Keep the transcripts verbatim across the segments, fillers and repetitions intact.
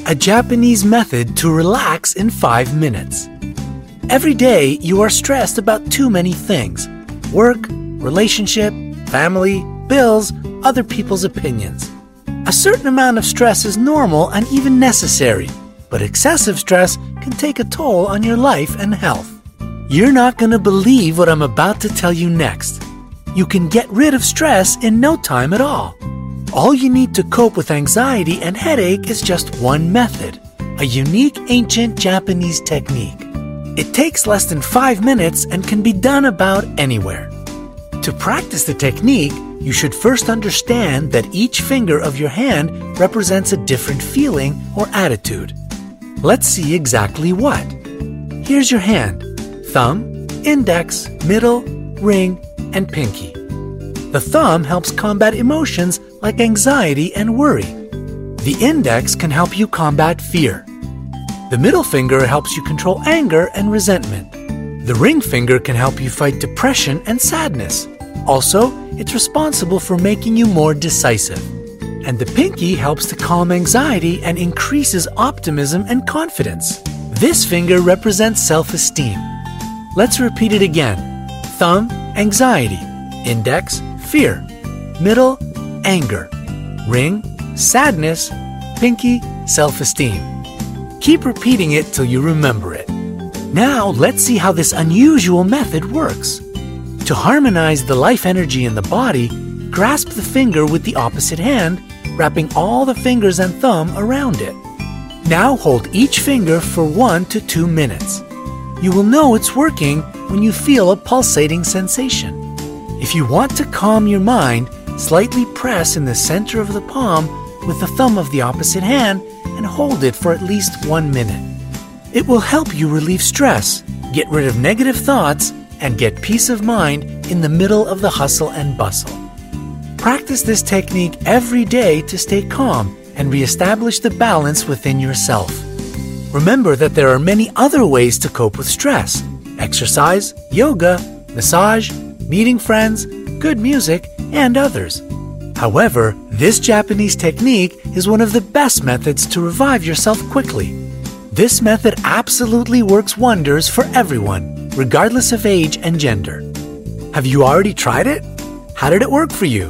a Japanese method to relax in five minutes. Every day, you are stressed about too many things: work, relationship, family, bills, other people's opinions. A certain amount of stress is normal and even necessary, but excessive stress can take a toll on your life and health. You're not going to believe what I'm about to tell you next. You can get rid of stress in no time at all. All you need to cope with anxiety and headache is just one method, a unique ancient Japanese technique. It takes less than five minutes and can be done about anywhere. To practice the technique, you should first understand that each finger of your hand represents a different feeling or attitude. Let's see exactly what. Here's your hand: thumb, index, middle, ring, and pinky. The thumb helps combat emotions like anxiety and worry. The index can help you combat fear. The middle finger helps you control anger and resentment. The ring finger can help you fight depression and sadness. Also, it's responsible for making you more decisive. And the pinky helps to calm anxiety and increases optimism and confidence. This finger represents self-esteem. Let's repeat it again. Thumb, anxiety. Index, fear. Middle, anger. Ring, sadness. Pinky, self-esteem. Keep repeating it till you remember it. Now, let's see how this unusual method works. To harmonize the life energy in the body, grasp the finger with the opposite hand, wrapping all the fingers and thumb around it. Now hold each finger for one to two minutes. You will know it's working when you feel a pulsating sensation. If you want to calm your mind, slightly press in the center of the palm with the thumb of the opposite hand and hold it for at least one minute. It will help you relieve stress, get rid of negative thoughts, and get peace of mind in the middle of the hustle and bustle. Practice this technique every day to stay calm and reestablish the balance within yourself. Remember that there are many other ways to cope with stress: exercise, yoga, massage, meeting friends, good music, and others. However, this Japanese technique is one of the best methods to revive yourself quickly. This method absolutely works wonders for everyone, regardless of age and gender. Have you already tried it? How did it work for you?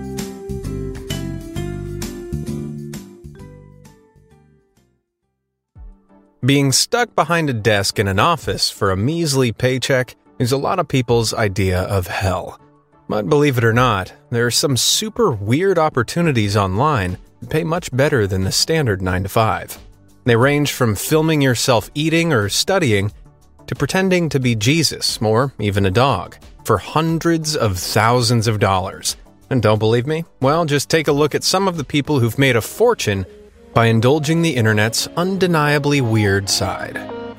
Being stuck behind a desk in an office for a measly paycheck is a lot of people's idea of hell. But believe it or not, there are some super weird opportunities online that pay much better than the standard nine to five. They range from filming yourself eating or studying to pretending to be Jesus or even a dog for hundreds of thousands of dollars. And don't believe me? Well, just take a look at some of the people who've made a fortune by indulging the internet's undeniably weird side.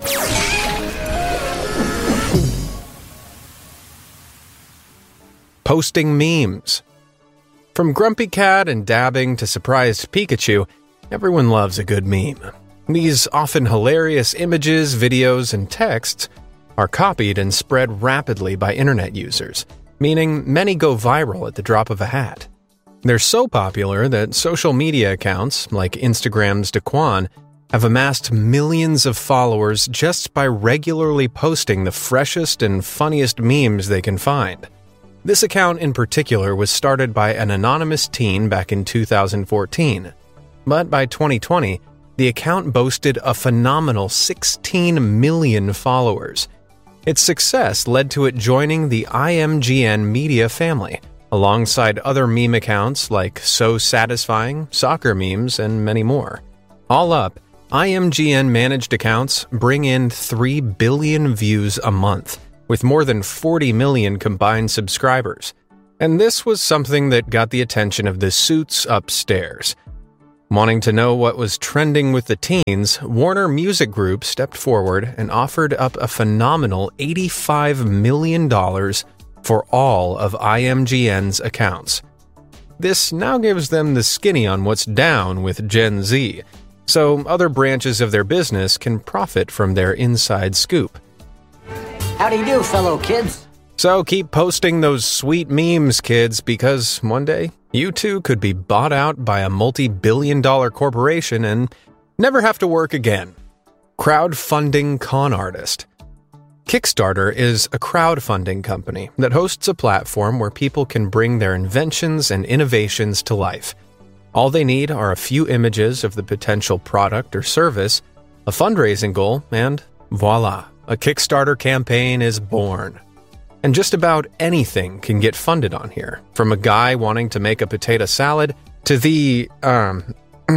Posting memes. From Grumpy Cat and dabbing to surprised Pikachu, everyone loves a good meme. These often hilarious images, videos, and texts are copied and spread rapidly by internet users, meaning many go viral at the drop of a hat. They're so popular that social media accounts, like Instagram's Daquan, have amassed millions of followers just by regularly posting the freshest and funniest memes they can find. This account in particular was started by an anonymous teen back in two thousand fourteen, but by twenty twenty, the account boasted a phenomenal sixteen million followers. Its success led to it joining the I M G N media family, alongside other meme accounts like So Satisfying, Soccer Memes, and many more. All up, I M G N managed accounts bring in three billion views a month, with more than forty million combined subscribers. And this was something that got the attention of the suits upstairs. Wanting to know what was trending with the teens, Warner Music Group stepped forward and offered up a phenomenal eighty-five million dollars for all of I M G N's accounts. This now gives them the skinny on what's down with Gen Z, so other branches of their business can profit from their inside scoop. How do you do, fellow kids? So keep posting those sweet memes, kids, because one day you too could be bought out by a multi-billion dollar corporation and Never have to work again. Crowdfunding con artist. Kickstarter is a crowdfunding company that hosts a platform where people can bring their inventions and innovations to life. All they need are a few images of the potential product or service, a fundraising goal, and voila, a Kickstarter campaign is born. And just about anything can get funded on here, from a guy wanting to make a potato salad to the, um,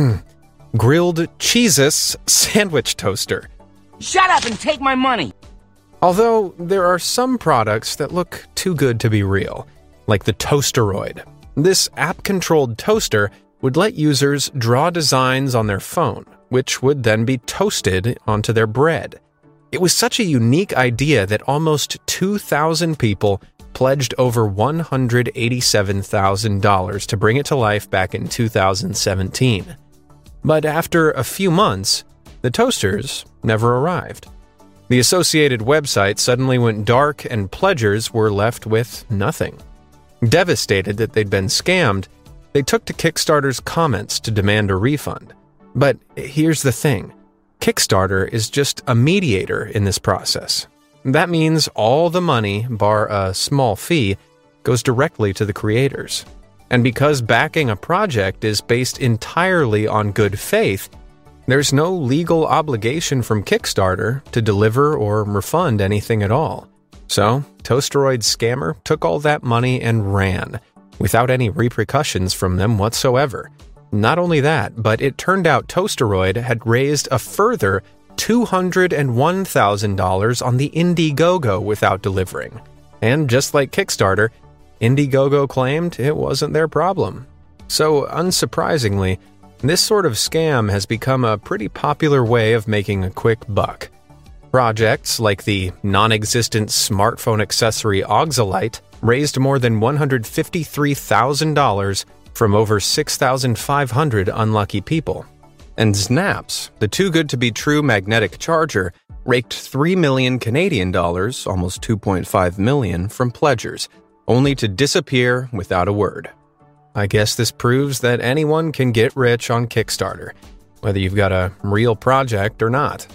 grilled Cheez-Its sandwich toaster. Shut up and take my money! Although there are some products that look too good to be real, like the Toasteroid. This app-controlled toaster would let users draw designs on their phone, which would then be toasted onto their bread. It was such a unique idea that almost two thousand people pledged over one hundred eighty-seven thousand dollars to bring it to life back in two thousand seventeen. But after a few months, the toasters never arrived. The associated website suddenly went dark and pledgers were left with nothing. Devastated that they'd been scammed, they took to Kickstarter's comments to demand a refund. But here's the thing. Kickstarter is just a mediator in this process. That means all the money, bar a small fee, goes directly to the creators. And because backing a project is based entirely on good faith, there's no legal obligation from Kickstarter to deliver or refund anything at all. So, Toasteroid's scammer took all that money and ran, without any repercussions from them whatsoever. Not only that, but it turned out Toasteroid had raised a further two hundred one thousand dollars on the Indiegogo without delivering. And just like Kickstarter, Indiegogo claimed it wasn't their problem. So, unsurprisingly, this sort of scam has become a pretty popular way of making a quick buck. Projects like the non-existent smartphone accessory Auxolite raised more than one hundred fifty-three thousand dollars from over six thousand five hundred unlucky people. And Snaps, the too-good-to-be-true magnetic charger, raked three million Canadian dollars, almost two point five million, from pledgers, only to disappear without a word. I guess this proves that anyone can get rich on Kickstarter, whether you've got a real project or not.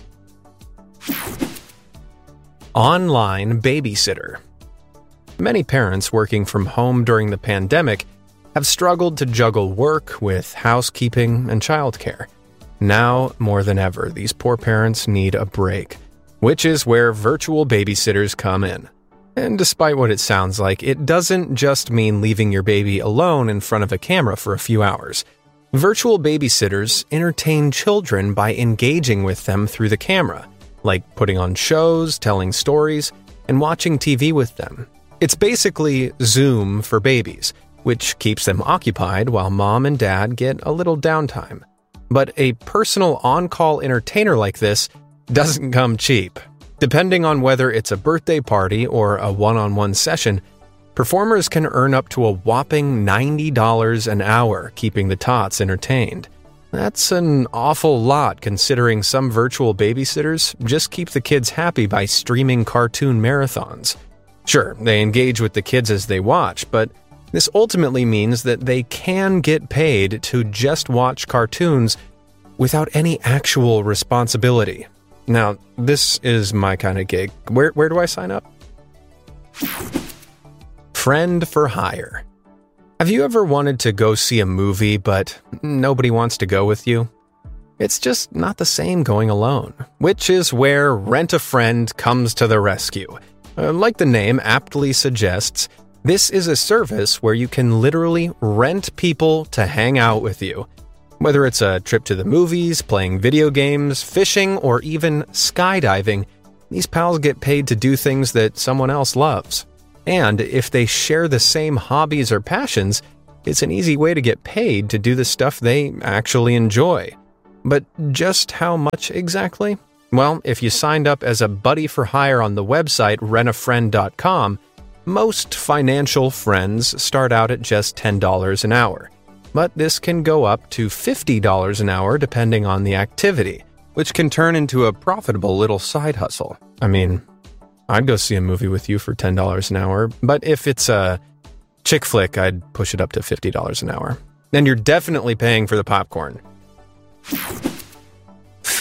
Online babysitter. Many parents working from home during the pandemic have struggled to juggle work with housekeeping and childcare. Now, more than ever, these poor parents need a break, which is where virtual babysitters come in. And despite what it sounds like, it doesn't just mean leaving your baby alone in front of a camera for a few hours. Virtual babysitters entertain children by engaging with them through the camera, like putting on shows, telling stories, and watching T V with them. It's basically Zoom for babies, which keeps them occupied while mom and dad get a little downtime. But a personal on-call entertainer like this doesn't come cheap. Depending on whether it's a birthday party or a one-on-one session, performers can earn up to a whopping ninety dollars an hour keeping the tots entertained. That's an awful lot considering some virtual babysitters just keep the kids happy by streaming cartoon marathons. Sure, they engage with the kids as they watch, but this ultimately means that they can get paid to just watch cartoons without any actual responsibility. Now, this is my kind of gig. Where, where do I sign up? Friend for hire. Have you ever wanted to go see a movie, but nobody wants to go with you? It's just not the same going alone, which is where Rent a Friend comes to the rescue. Uh, like the name aptly suggests, this is a service where you can literally rent people to hang out with you. Whether it's a trip to the movies, playing video games, fishing, or even skydiving, these pals get paid to do things that someone else loves. And if they share the same hobbies or passions, it's an easy way to get paid to do the stuff they actually enjoy. But just how much exactly? Well, if you signed up as a buddy for hire on the website rent a friend dot com, most financial friends start out at just ten dollars an hour. But this can go up to fifty dollars an hour depending on the activity, which can turn into a profitable little side hustle. I mean, I'd go see a movie with you for ten dollars an hour, but if it's a chick flick, I'd push it up to fifty dollars an hour. And you're definitely paying for the popcorn.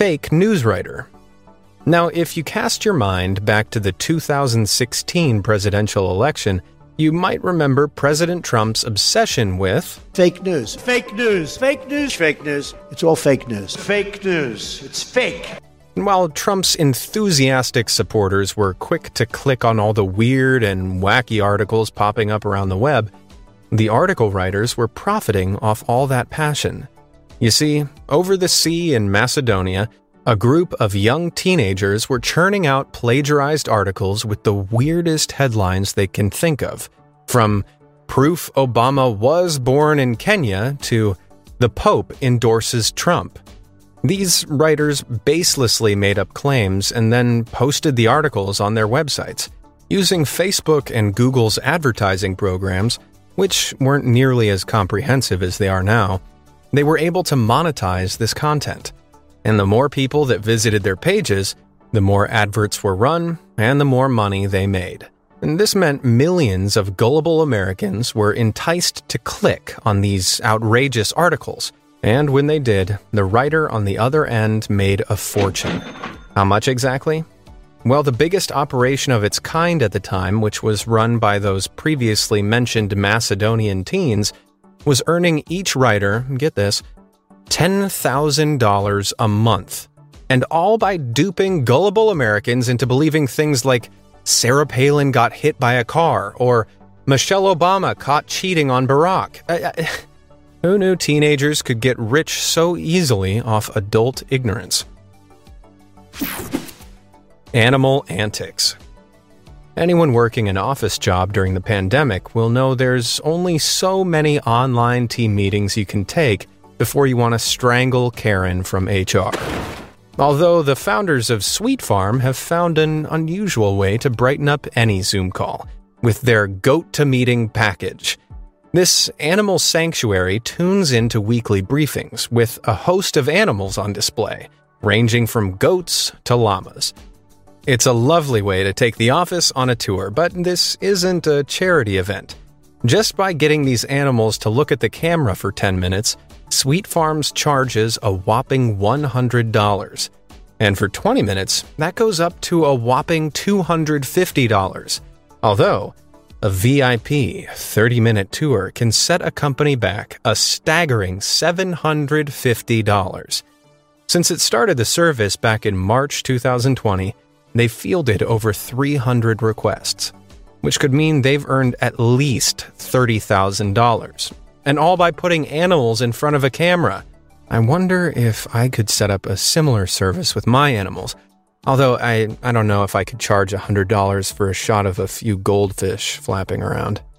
fake news writer. Now, if you cast your mind back to the two thousand sixteen presidential election, you might remember President Trump's obsession with fake news. Fake news. Fake news. Fake news. It's all fake news. Fake news. It's fake. And while Trump's enthusiastic supporters were quick to click on all the weird and wacky articles popping up around the web, the article writers were profiting off all that passion. You see, over the sea in Macedonia, a group of young teenagers were churning out plagiarized articles with the weirdest headlines they can think of, from "Proof Obama was born in Kenya" to "The Pope endorses Trump." These writers baselessly made up claims and then posted the articles on their websites, using Facebook and Google's advertising programs, which weren't nearly as comprehensive as they are now. They were able to monetize this content. And the more people that visited their pages, the more adverts were run, and the more money they made. And this meant millions of gullible Americans were enticed to click on these outrageous articles. And when they did, the writer on the other end made a fortune. How much exactly? Well, the biggest operation of its kind at the time, which was run by those previously mentioned Macedonian teens, was earning each writer, get this, ten thousand dollars a month, and all by duping gullible Americans into believing things like Sarah Palin got hit by a car or Michelle Obama caught cheating on Barack. I, I, who knew teenagers could get rich so easily off adult ignorance? Animal antics. Anyone working an office job during the pandemic will know there's only so many online team meetings you can take before you want to strangle Karen from H R. Although the founders of Sweet Farm have found an unusual way to brighten up any Zoom call with their goat-to-meeting package. This animal sanctuary tunes into weekly briefings with a host of animals on display, ranging from goats to llamas. It's a lovely way to take the office on a tour, but this isn't a charity event. Just by getting these animals to look at the camera for ten minutes, Sweet Farms charges a whopping one hundred dollars. And for twenty minutes, that goes up to a whopping two hundred fifty dollars. Although, a V I P thirty-minute tour can set a company back a staggering seven hundred fifty dollars. Since it started the service back in March two thousand twenty, they've fielded over three hundred requests, which could mean they've earned at least thirty thousand dollars. And all by putting animals in front of a camera. I wonder if I could set up a similar service with my animals. Although I, I don't know if I could charge one hundred dollars for a shot of a few goldfish flapping around.